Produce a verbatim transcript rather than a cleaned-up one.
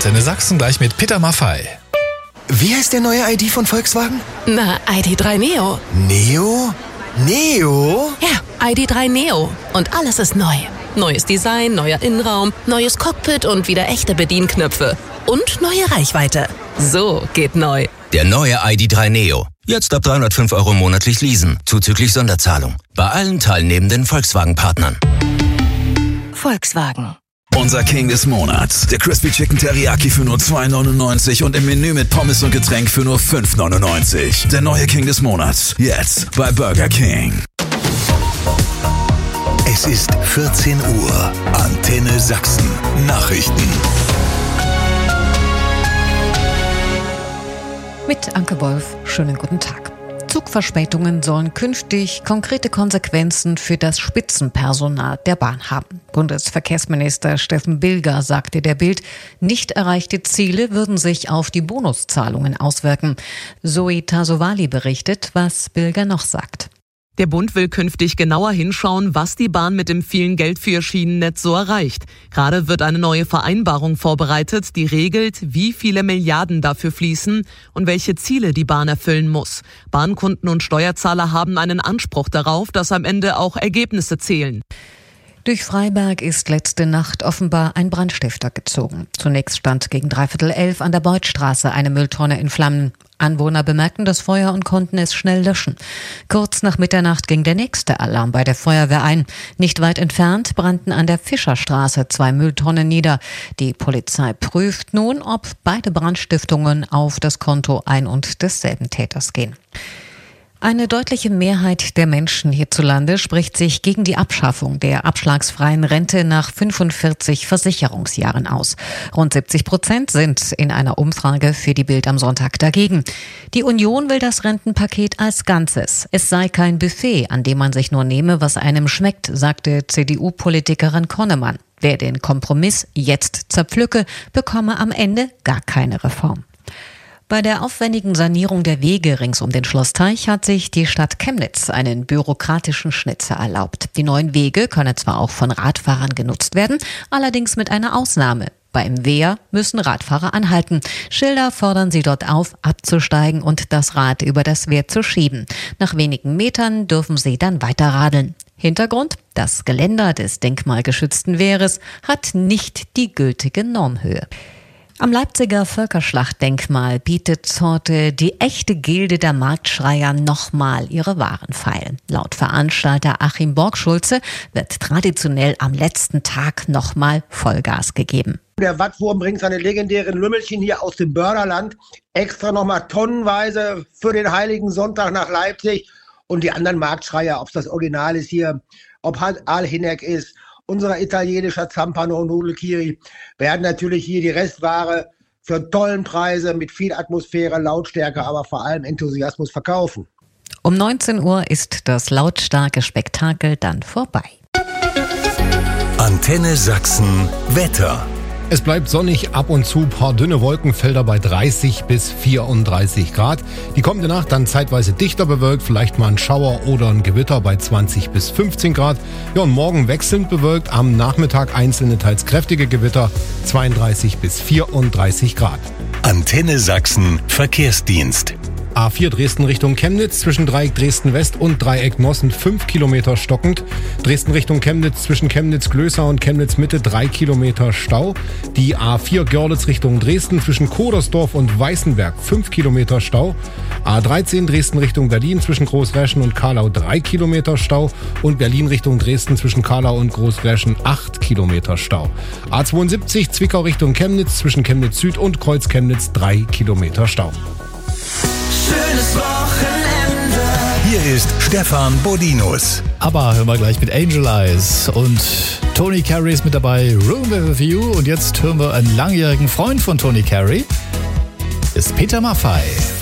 Antenne Sachsen gleich mit Peter Maffay. Wie heißt der neue I D von Volkswagen? Na, I D drei Neo. Neo? Neo? Ja, I D drei Neo. Und alles ist neu. Neues Design, neuer Innenraum, neues Cockpit und wieder echte Bedienknöpfe. Und neue Reichweite. So geht neu. Der neue I D drei Neo. Jetzt ab dreihundertfünf Euro monatlich leasen, zuzüglich Sonderzahlung. Bei allen teilnehmenden Volkswagen-Partnern. Volkswagen. Unser King des Monats. Der Crispy Chicken Teriyaki für nur zwei neunundneunzig und im Menü mit Pommes und Getränk für nur fünf neunundneunzig. Der neue King des Monats. Jetzt bei Burger King. Es ist vierzehn Uhr. Antenne Sachsen. Nachrichten. Mit Anke Wolf, schönen guten Tag. Zugverspätungen sollen künftig konkrete Konsequenzen für das Spitzenpersonal der Bahn haben. Bundesverkehrsminister Steffen Bilger sagte der Bild, nicht erreichte Ziele würden sich auf die Bonuszahlungen auswirken. Zoe Tasovali berichtet, was Bilger noch sagt. Der Bund will künftig genauer hinschauen, was die Bahn mit dem vielen Geld für ihr Schienennetz so erreicht. Gerade wird eine neue Vereinbarung vorbereitet, die regelt, wie viele Milliarden dafür fließen und welche Ziele die Bahn erfüllen muss. Bahnkunden und Steuerzahler haben einen Anspruch darauf, dass am Ende auch Ergebnisse zählen. Durch Freiberg ist letzte Nacht offenbar ein Brandstifter gezogen. Zunächst stand gegen dreiviertel elf an der Beutstraße eine Mülltonne in Flammen. Anwohner bemerkten das Feuer und konnten es schnell löschen. Kurz nach Mitternacht ging der nächste Alarm bei der Feuerwehr ein. Nicht weit entfernt brannten an der Fischerstraße zwei Mülltonnen nieder. Die Polizei prüft nun, ob beide Brandstiftungen auf das Konto ein und desselben Täters gehen. Eine deutliche Mehrheit der Menschen hierzulande spricht sich gegen die Abschaffung der abschlagsfreien Rente nach fünfundvierzig Versicherungsjahren aus. Rund siebzig Prozent sind in einer Umfrage für die Bild am Sonntag dagegen. Die Union will das Rentenpaket als Ganzes. Es sei kein Buffet, an dem man sich nur nehme, was einem schmeckt, sagte C D U-Politikerin Konnemann. Wer den Kompromiss jetzt zerpflücke, bekomme am Ende gar keine Reform. Bei der aufwendigen Sanierung der Wege rings um den Schlossteich hat sich die Stadt Chemnitz einen bürokratischen Schnitzer erlaubt. Die neuen Wege können zwar auch von Radfahrern genutzt werden, allerdings mit einer Ausnahme. Beim Wehr müssen Radfahrer anhalten. Schilder fordern sie dort auf, abzusteigen und das Rad über das Wehr zu schieben. Nach wenigen Metern dürfen sie dann weiter radeln. Hintergrund: Das Geländer des denkmalgeschützten Wehres hat nicht die gültige Normhöhe. Am Leipziger Völkerschlachtdenkmal bietet heute die echte Gilde der Marktschreier nochmal ihre Waren feilen. Laut Veranstalter Achim Borgschulze wird traditionell am letzten Tag nochmal Vollgas gegeben. Der Wattwurm bringt seine legendären Lümmelchen hier aus dem Börderland extra nochmal tonnenweise für den Heiligen Sonntag nach Leipzig. Und die anderen Marktschreier, ob es das Original ist hier, ob halt Al-Hinek ist, unser italienischer Zampano und Nudelkiri, werden natürlich hier die Restware für tollen Preise mit viel Atmosphäre, Lautstärke, aber vor allem Enthusiasmus verkaufen. Um neunzehn Uhr ist das lautstarke Spektakel dann vorbei. Antenne Sachsen Wetter. Es bleibt sonnig, ab und zu paar dünne Wolkenfelder bei dreißig bis vierunddreißig Grad. Die kommende Nacht dann zeitweise dichter bewölkt, vielleicht mal ein Schauer oder ein Gewitter bei zwanzig bis fünfzehn Grad. Ja, und morgen wechselnd bewölkt, am Nachmittag einzelne teils kräftige Gewitter, zweiunddreißig bis vierunddreißig Grad. Antenne Sachsen Verkehrsdienst. A vier Dresden Richtung Chemnitz zwischen Dreieck Dresden West und Dreieck Nossen fünf Kilometer stockend. Dresden Richtung Chemnitz zwischen Chemnitz-Glößau und Chemnitz Mitte drei Kilometer Stau. Die A vier Görlitz Richtung Dresden zwischen Kodersdorf und Weißenberg fünf Kilometer Stau. A dreizehn Dresden Richtung Berlin zwischen Großräschen und Karlau drei Kilometer Stau. Und Berlin Richtung Dresden zwischen Karlau und Großräschen acht Kilometer Stau. A zweiundsiebzig Zwickau Richtung Chemnitz zwischen Chemnitz Süd und Kreuz Chemnitz drei Kilometer Stau. Schönes Wochenende. Hier ist Stefan Bodinus. Aber hören wir gleich mit Angel Eyes. Und Tony Carey ist mit dabei, Room with a View. Und jetzt hören wir einen langjährigen Freund von Tony Carey, ist Peter Maffay.